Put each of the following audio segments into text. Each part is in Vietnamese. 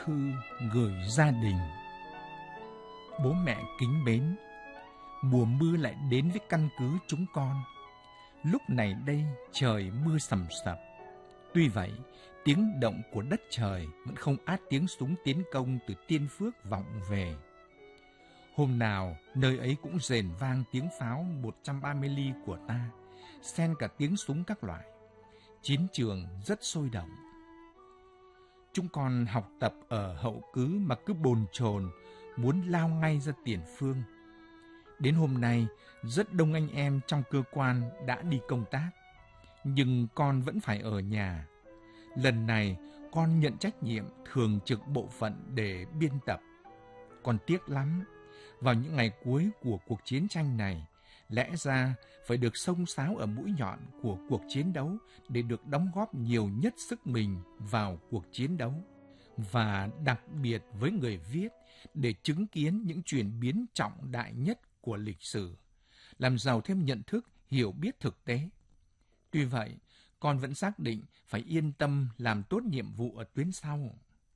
thư gửi gia đình. Bố mẹ kính mến, mùa mưa lại đến với căn cứ chúng con. Lúc này đây trời mưa sầm sập. Tuy vậy, tiếng động của đất trời vẫn không át tiếng súng tiến công từ Tiên Phước vọng về. Hôm nào, nơi ấy cũng rền vang tiếng pháo 130 ly của ta, xen cả tiếng súng các loại. Chiến trường rất sôi động. Chúng con học tập ở hậu cứ mà cứ bồn chồn, muốn lao ngay ra tiền phương. Đến hôm nay, rất đông anh em trong cơ quan đã đi công tác, nhưng con vẫn phải ở nhà. Lần này, con nhận trách nhiệm thường trực bộ phận để biên tập. Con tiếc lắm, vào những ngày cuối của cuộc chiến tranh này, lẽ ra phải được xông xáo ở mũi nhọn của cuộc chiến đấu để được đóng góp nhiều nhất sức mình vào cuộc chiến đấu. Và đặc biệt với người viết, để chứng kiến những chuyển biến trọng đại nhất của lịch sử, làm giàu thêm nhận thức, hiểu biết thực tế. Tuy vậy, con vẫn xác định phải yên tâm làm tốt nhiệm vụ ở tuyến sau.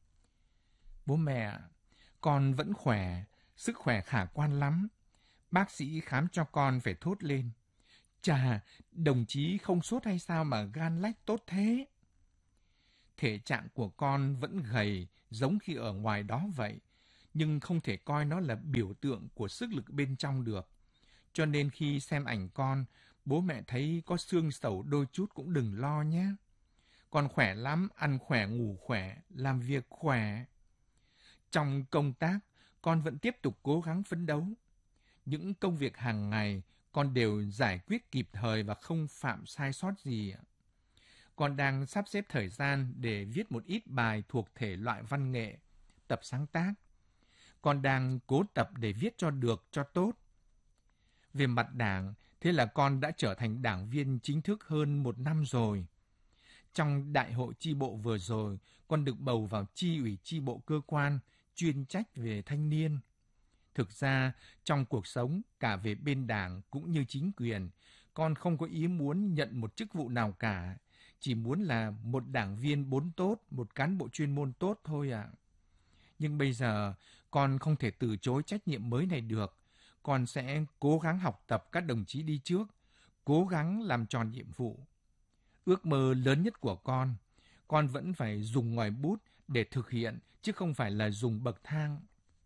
Bố mẹ, con vẫn khỏe, sức khỏe khả quan lắm. Bác sĩ khám cho con phải thốt lên: chà, đồng chí không sốt hay sao mà gan lách tốt thế? Thể trạng của con vẫn gầy giống khi ở ngoài đó vậy, nhưng không thể coi nó là biểu tượng của sức lực bên trong được. Cho nên khi xem ảnh con, bố mẹ thấy có xương sầu đôi chút cũng đừng lo nhé. Con khỏe lắm, ăn khỏe, ngủ khỏe, làm việc khỏe. Trong công tác, con vẫn tiếp tục cố gắng phấn đấu. Những công việc hàng ngày, con đều giải quyết kịp thời và không phạm sai sót gì. Con đang sắp xếp thời gian để viết một ít bài thuộc thể loại văn nghệ, tập sáng tác. Con đang cố tập để viết cho được, cho tốt. Về mặt đảng, thế là con đã trở thành đảng viên chính thức hơn 1 năm rồi. Trong đại hội chi bộ vừa rồi, con được bầu vào chi ủy chi bộ cơ quan, chuyên trách về thanh niên. Thực ra, trong cuộc sống, cả về bên đảng cũng như chính quyền, con không có ý muốn nhận một chức vụ nào cả. Chỉ muốn là một đảng viên 4 tốt, một cán bộ chuyên môn tốt thôi ạ. Nhưng bây giờ, con không thể từ chối trách nhiệm mới này được. Con sẽ cố gắng học tập các đồng chí đi trước, cố gắng làm tròn nhiệm vụ. Ước mơ lớn nhất của con vẫn phải dùng ngòi bút để thực hiện, chứ không phải là dùng bậc thang.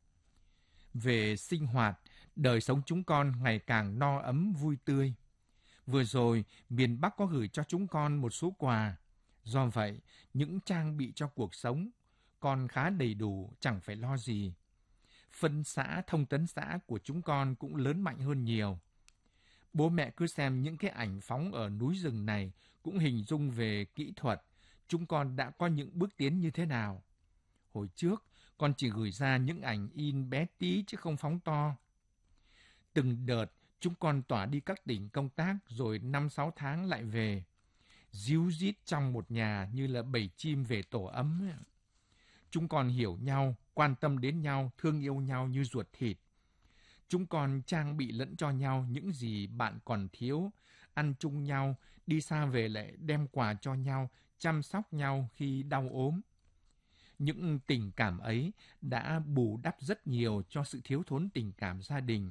Về sinh hoạt, đời sống chúng con ngày càng no ấm vui tươi. Vừa rồi, miền Bắc có gửi cho chúng con một số quà. Do vậy, những trang bị cho cuộc sống, con khá đầy đủ, chẳng phải lo gì. Phân xã, thông tấn xã của chúng con cũng lớn mạnh hơn nhiều. Bố mẹ cứ xem những cái ảnh phóng ở núi rừng này cũng hình dung về kỹ thuật, chúng con đã có những bước tiến như thế nào. Hồi trước, con chỉ gửi ra những ảnh in bé tí chứ không phóng to. Từng đợt, chúng con tỏa đi các tỉnh công tác rồi 5-6 tháng lại về. Díu dít trong một nhà như là bầy chim về tổ ấm. Chúng con hiểu nhau, quan tâm đến nhau, thương yêu nhau như ruột thịt. Chúng con trang bị lẫn cho nhau những gì bạn còn thiếu, ăn chung nhau, đi xa về lại đem quà cho nhau, chăm sóc nhau khi đau ốm. Những tình cảm ấy đã bù đắp rất nhiều cho sự thiếu thốn tình cảm gia đình.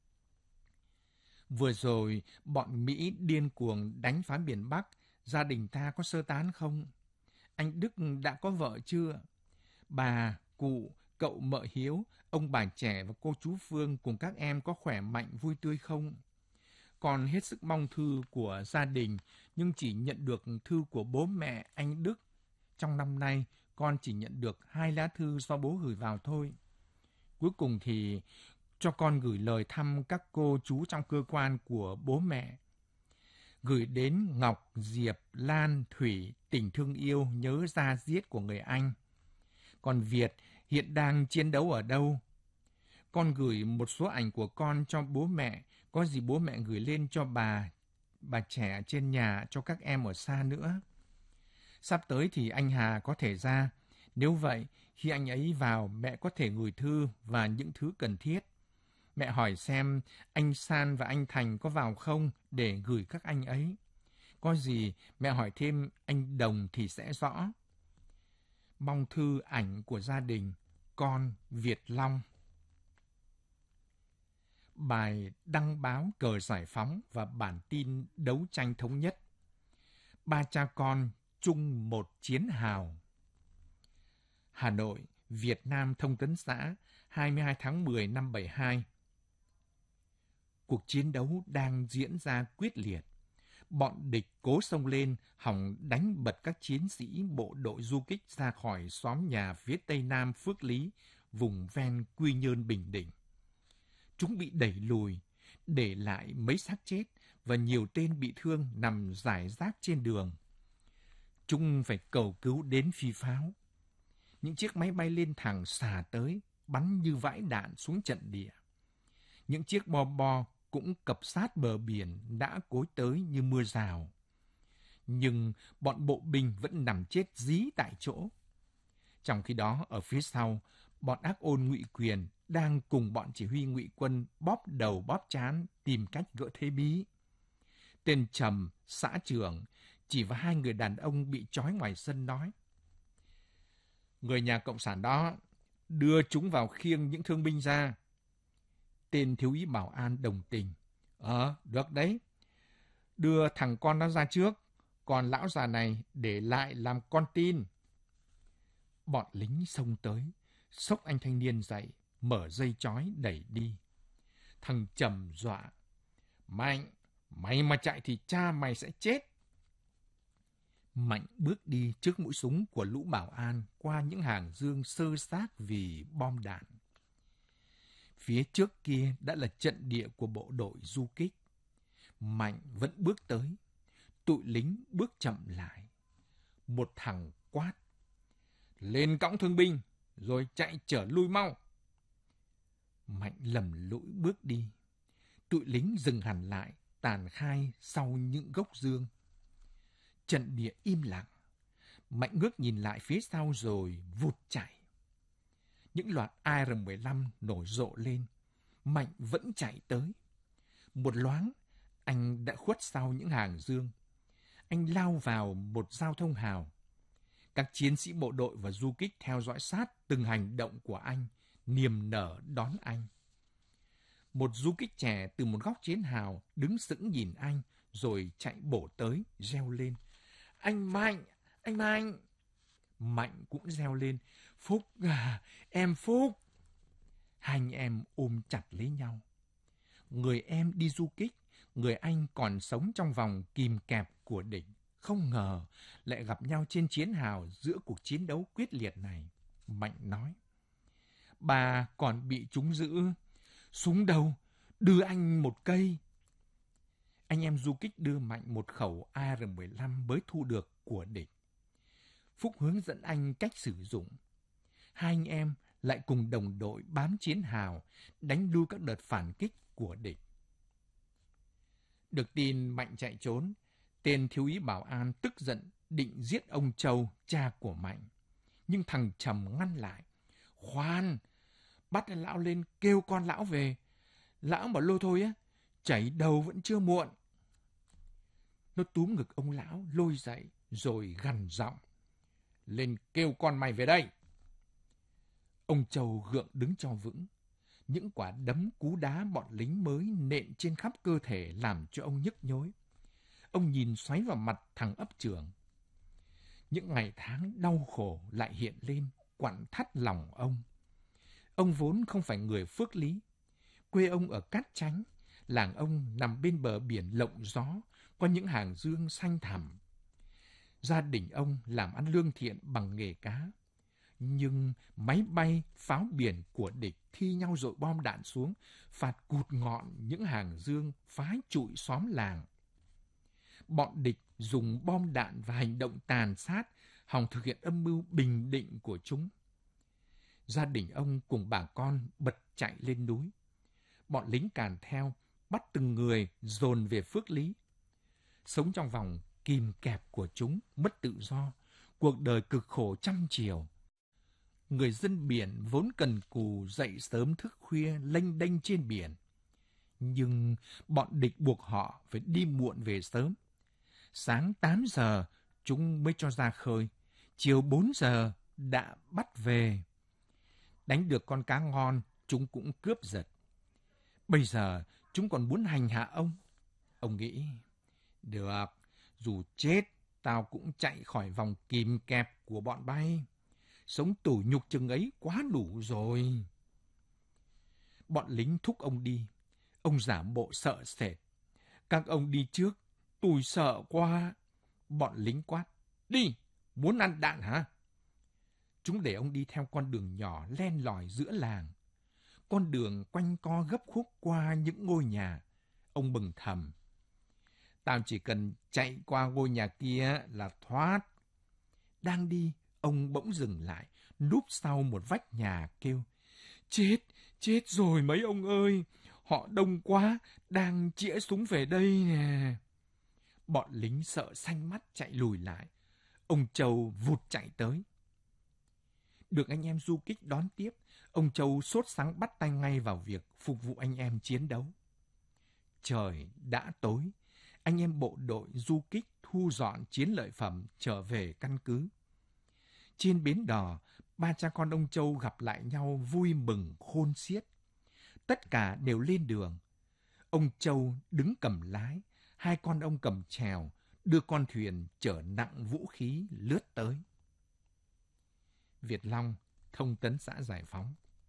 Vừa rồi, bọn Mỹ điên cuồng đánh phá miền Bắc, gia đình ta có sơ tán không? Anh Đức đã có vợ chưa? Bà, cụ, cậu mợ Hiếu, ông bà trẻ và cô chú Phương cùng các em có khỏe mạnh vui tươi không? Con hết sức mong thư của gia đình, nhưng chỉ nhận được thư của bố mẹ anh Đức. Trong năm nay, con chỉ nhận được 2 lá thư do bố gửi vào thôi. Cuối cùng thì cho con gửi lời thăm các cô chú trong cơ quan của bố mẹ. Gửi đến Ngọc, Diệp, Lan, Thủy, tình thương yêu nhớ da diết của người anh. Còn Việt hiện đang chiến đấu ở đâu? Con gửi một số ảnh của con cho bố mẹ, có gì bố mẹ gửi lên cho bà trẻ trên nhà, cho các em ở xa nữa. Sắp tới thì anh Hà có thể ra. Nếu vậy, khi anh ấy vào, mẹ có thể gửi thư và những thứ cần thiết. Mẹ hỏi xem anh San và anh Thành có vào không để gửi các anh ấy. Có gì mẹ hỏi thêm anh Đồng thì sẽ rõ. Mong thư ảnh của gia đình, con Việt Long. Bài đăng báo cờ giải phóng và bản tin đấu tranh thống nhất. Ba cha con chung một chiến hào. Hà Nội, Việt Nam Thông tấn xã, 22 tháng 10 năm 72. Cuộc chiến đấu đang diễn ra quyết liệt. Bọn địch cố xông lên, hòng đánh bật các chiến sĩ bộ đội du kích ra khỏi xóm nhà phía tây nam Phước Lý, vùng ven Quy Nhơn, Bình Định. Chúng bị đẩy lùi, để lại mấy xác chết và nhiều tên bị thương nằm rải rác trên đường. Chúng phải cầu cứu đến phi pháo. Những chiếc máy bay lên thẳng xà tới, bắn như vãi đạn xuống trận địa. Những chiếc bo cũng cập sát bờ biển đã cối tới như mưa rào. Nhưng bọn bộ binh vẫn nằm chết dí tại chỗ. Trong khi đó, ở phía sau, bọn ác ôn Ngụy Quyền đang cùng bọn chỉ huy Ngụy quân bóp đầu bóp trán tìm cách gỡ thế bí. Tên Trầm, xã trưởng, chỉ vào hai người đàn ông bị trói ngoài sân nói: "Người nhà Cộng sản đó, đưa chúng vào khiêng những thương binh ra." Tên thiếu úy bảo an đồng tình: "Được đấy. Đưa thằng con nó ra trước, còn lão già này để lại làm con tin." Bọn lính xông tới, xốc anh thanh niên dậy, mở dây trói đẩy đi. Thằng Trầm dọa: "Mạnh, mày mà chạy thì cha mày sẽ chết." Mạnh bước đi trước mũi súng của lũ bảo an qua những hàng dương xơ xác vì bom đạn. Phía trước kia đã là trận địa của bộ đội du kích. Mạnh vẫn bước tới. Tụi lính bước chậm lại. Một thằng quát: "Lên cõng thương binh, rồi chạy trở lui mau." Mạnh lầm lũi bước đi. Tụi lính dừng hẳn lại, tàn khai sau những gốc dương. Trận địa im lặng. Mạnh ngước nhìn lại phía sau rồi vụt chạy. Những loạt AR-15 nổi rộ lên. Mạnh vẫn chạy tới. Một loáng, anh đã khuất sau những hàng dương. Anh lao vào một giao thông hào. Các chiến sĩ bộ đội và du kích theo dõi sát từng hành động của anh, niềm nở đón anh. Một du kích trẻ từ một góc chiến hào đứng sững nhìn anh, rồi chạy bổ tới, reo lên: "Anh Mạnh! Anh Mạnh!" Mạnh cũng reo lên: "Phúc à! Em Phúc!" Hai anh em ôm chặt lấy nhau. Người em đi du kích, người anh còn sống trong vòng kìm kẹp của địch. Không ngờ lại gặp nhau trên chiến hào giữa cuộc chiến đấu quyết liệt này. Mạnh nói: "Bà còn bị chúng giữ. Súng đâu? Đưa anh một cây." Anh em du kích đưa Mạnh một khẩu AR-15 mới thu được của địch. Phúc hướng dẫn anh cách sử dụng. Hai anh em lại cùng đồng đội bám chiến hào, đánh đu các đợt phản kích của địch. Được tin Mạnh chạy trốn, tên thiếu úy bảo an tức giận định giết ông Châu, cha của Mạnh. Nhưng thằng Trầm ngăn lại: "Khoan, bắt lão lên kêu con lão về. Lão bảo lôi thôi á, chảy đầu vẫn chưa muộn." Nó túm ngực ông lão lôi dậy rồi gằn giọng: "Lên kêu con mày về đây." Ông Châu gượng đứng cho vững. Những quả đấm cú đá bọn lính mới nện trên khắp cơ thể làm cho ông nhức nhối. Ông nhìn xoáy vào mặt thằng ấp trưởng. Những ngày tháng đau khổ lại hiện lên, quặn thắt lòng ông. Ông vốn không phải người Phước Lý. Quê ông ở Cát Chánh, làng ông nằm bên bờ biển lộng gió, có những hàng dương xanh thẳm. Gia đình ông làm ăn lương thiện bằng nghề cá. Nhưng máy bay, pháo biển của địch thi nhau dội bom đạn xuống, phạt cụt ngọn những hàng dương, phá trụi xóm làng. Bọn địch dùng bom đạn và hành động tàn sát, hòng thực hiện âm mưu bình định của chúng. Gia đình ông cùng bà con bật chạy lên núi. Bọn lính càn theo, bắt từng người dồn về Phước Lý. Sống trong vòng kìm kẹp của chúng, mất tự do, cuộc đời cực khổ trăm chiều. Người dân biển vốn cần cù dậy sớm thức khuya lênh đênh trên biển. Nhưng bọn địch buộc họ phải đi muộn về sớm. Sáng 8 giờ chúng mới cho ra khơi, chiều 4 giờ đã bắt về. Đánh được con cá ngon, chúng cũng cướp giật. Bây giờ chúng còn muốn hành hạ ông. Ông nghĩ, được, dù chết, tao cũng chạy khỏi vòng kìm kẹp của bọn bay. Sống tủi nhục chừng ấy quá đủ rồi. Bọn lính thúc ông đi. Ông giả bộ sợ sệt. Các ông đi trước, tui sợ quá. Bọn lính quát, đi, muốn ăn đạn hả? Chúng để ông đi theo con đường nhỏ len lỏi giữa làng. Con đường quanh co gấp khúc qua những ngôi nhà. Ông mừng thầm. Tao chỉ cần chạy qua ngôi nhà kia là thoát. Đang đi, ông bỗng dừng lại, núp sau một vách nhà kêu. Chết rồi mấy ông ơi, họ đông quá, đang chĩa súng về đây nè. Bọn lính sợ xanh mắt chạy lùi lại. Ông Châu vụt chạy tới. Được anh em du kích đón tiếp, ông Châu sốt sắng bắt tay ngay vào việc phục vụ anh em chiến đấu. Trời đã tối, anh em bộ đội du kích thu dọn chiến lợi phẩm trở về căn cứ. Trên bến đò, ba cha con ông Châu gặp lại nhau vui mừng khôn xiết. Tất cả đều lên đường. Ông Châu đứng cầm lái, hai con ông cầm chèo, đưa con thuyền chở nặng vũ khí lướt tới. Việt Long, Thông tấn xã Giải Phóng.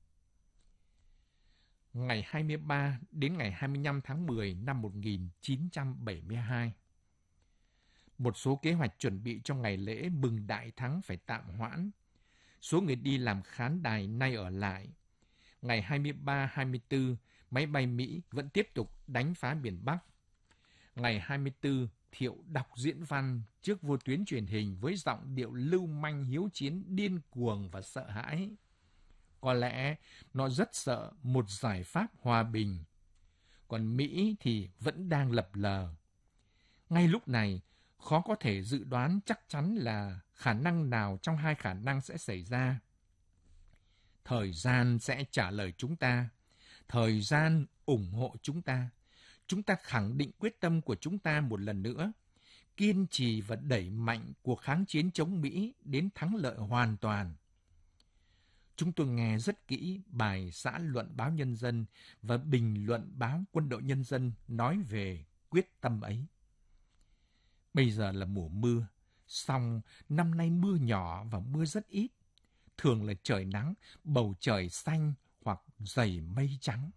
Ngày 23 đến ngày 25 tháng 10 năm 1972. Một số kế hoạch chuẩn bị cho ngày lễ mừng Đại Thắng phải tạm hoãn. Số người đi làm khán đài nay ở lại. Ngày 23-24, máy bay Mỹ vẫn tiếp tục đánh phá miền Bắc. Ngày 24, Thiệu đọc diễn văn trước vô tuyến truyền hình với giọng điệu lưu manh hiếu chiến điên cuồng và sợ hãi. Có lẽ nó rất sợ một giải pháp hòa bình. Còn Mỹ thì vẫn đang lập lờ. Ngay lúc này, khó có thể dự đoán chắc chắn là khả năng nào trong hai khả năng sẽ xảy ra. Thời gian sẽ trả lời chúng ta. Thời gian ủng hộ chúng ta. Chúng ta khẳng định quyết tâm của chúng ta một lần nữa. Kiên trì và đẩy mạnh cuộc kháng chiến chống Mỹ đến thắng lợi hoàn toàn. Chúng tôi nghe rất kỹ bài xã luận báo Nhân dân và bình luận báo Quân đội Nhân dân nói về quyết tâm ấy. Bây giờ là mùa mưa, song năm nay mưa nhỏ và mưa rất ít. Thường là trời nắng, bầu trời xanh hoặc dày mây trắng.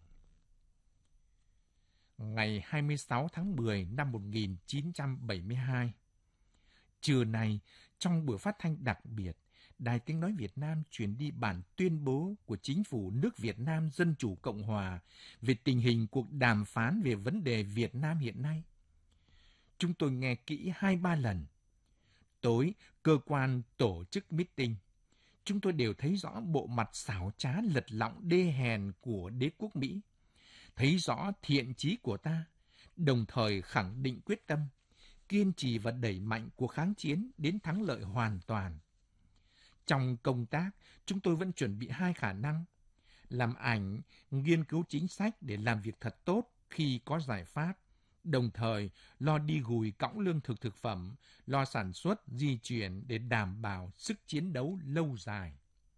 Ngày 26 tháng 10 năm 1972. Trưa nay, trong buổi phát thanh đặc biệt, Đài Tiếng Nói Việt Nam truyền đi bản tuyên bố của Chính phủ nước Việt Nam Dân Chủ Cộng Hòa về tình hình cuộc đàm phán về vấn đề Việt Nam hiện nay. Chúng tôi nghe kỹ 2-3 lần. Tối, cơ quan tổ chức meeting. Chúng tôi đều thấy rõ bộ mặt xảo trá lật lọng đê hèn của đế quốc Mỹ. Thấy rõ thiện chí của ta, đồng thời khẳng định quyết tâm, kiên trì và đẩy mạnh cuộc kháng chiến đến thắng lợi hoàn toàn. Trong công tác, chúng tôi vẫn chuẩn bị hai khả năng. Làm ảnh, nghiên cứu chính sách để làm việc thật tốt khi có giải pháp, đồng thời lo đi gùi cõng lương thực thực phẩm, lo sản xuất, di chuyển để đảm bảo sức chiến đấu lâu dài.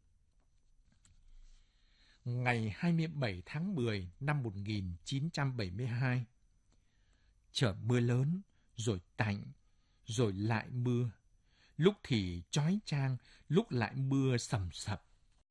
Ngày 27 tháng 10 năm 1972. Trời mưa lớn, rồi tạnh, rồi lại mưa. Lúc thì chói chang, lúc lại mưa sầm sập.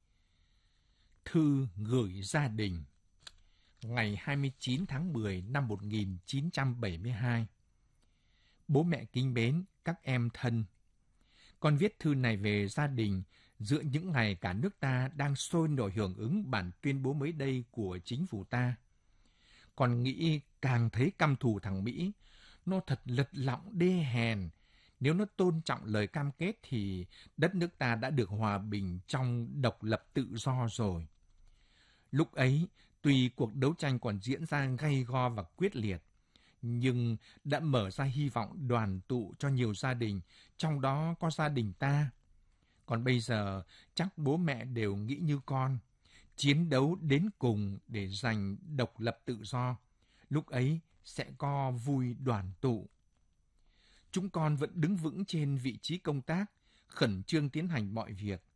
Thư gửi gia đình. Ngày 29 tháng 10 năm 1972. Bố mẹ kính mến, các em thân. Con viết thư này về gia đình giữa những ngày cả nước ta đang sôi nổi hưởng ứng bản tuyên bố mới đây của chính phủ ta. Con nghĩ càng thấy căm thù thằng Mỹ, nó thật lật lọng đê hèn. Nếu nó tôn trọng lời cam kết thì đất nước ta đã được hòa bình trong độc lập tự do rồi. Lúc ấy, tuy cuộc đấu tranh còn diễn ra gay go và quyết liệt, nhưng đã mở ra hy vọng đoàn tụ cho nhiều gia đình, trong đó có gia đình ta. Còn bây giờ, chắc bố mẹ đều nghĩ như con, chiến đấu đến cùng để giành độc lập tự do. Lúc ấy sẽ có vui đoàn tụ. Chúng con vẫn đứng vững trên vị trí công tác, khẩn trương tiến hành mọi việc.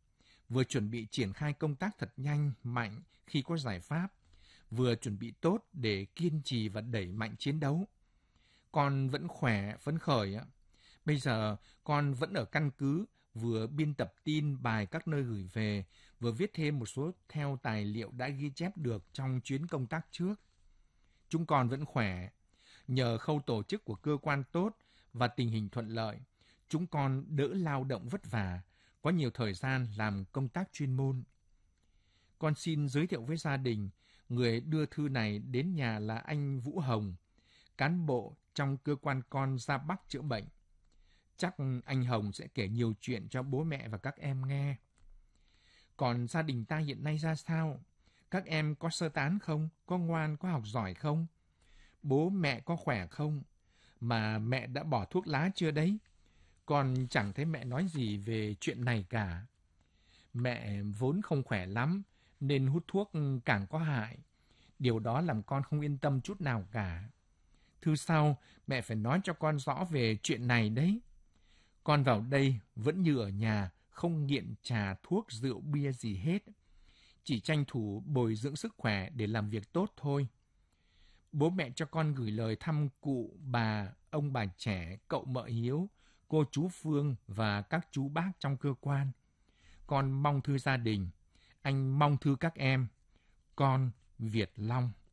vừa chuẩn bị triển khai công tác thật nhanh, mạnh khi có giải pháp, vừa chuẩn bị tốt để kiên trì và đẩy mạnh chiến đấu. Con vẫn khỏe, phấn khởi. Bây giờ con vẫn ở căn cứ, vừa biên tập tin bài các nơi gửi về, vừa viết thêm một số theo tài liệu đã ghi chép được trong chuyến công tác trước. Chúng con vẫn khỏe. Nhờ khâu tổ chức của cơ quan tốt và tình hình thuận lợi, chúng con đỡ lao động vất vả, có nhiều thời gian làm công tác chuyên môn. Con xin giới thiệu với gia đình, người đưa thư này đến nhà là anh Vũ Hồng, cán bộ trong cơ quan con ra Bắc chữa bệnh. Chắc anh Hồng sẽ kể nhiều chuyện cho bố mẹ và các em nghe. Còn gia đình ta hiện nay ra sao? Các em có sơ tán không? Có ngoan, có học giỏi không? Bố mẹ có khỏe không? Mà mẹ đã bỏ thuốc lá chưa đấy? Con chẳng thấy mẹ nói gì về chuyện này cả. Mẹ vốn không khỏe lắm, nên hút thuốc càng có hại. Điều đó làm con không yên tâm chút nào cả. Thư sau, mẹ phải nói cho con rõ về chuyện này đấy. Con vào đây vẫn như ở nhà, không nghiện trà, thuốc, rượu, bia gì hết. Chỉ tranh thủ bồi dưỡng sức khỏe để làm việc tốt thôi. Bố mẹ cho con gửi lời thăm cụ, bà, ông bà trẻ, cậu mợ Hiếu, cô chú Phương và các chú bác trong cơ quan. Con mong thư gia đình. Anh mong thư các em. Con Việt Long.